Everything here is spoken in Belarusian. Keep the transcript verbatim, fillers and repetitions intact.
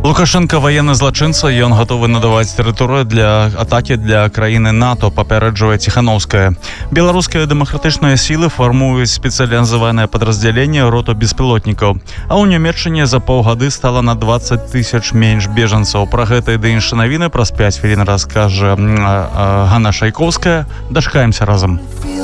Лукашенко военный злачынца, ён гатовы надаваць тэрыторыю для атакі для краіны НАТО, папярэджвае Ціхановская. Беларускія дэмакратычныя сілы фармуюць спецыялізаванае падраздзяленне роту беспілотнікаў. А ў Нямецчыне за паўгады стала на двадцать тысяч менш бежанцаў. Пра гэта і да іншыя навіны праз пяць хвілін раскажа Ганна Шайковская. Дачкаемся разам.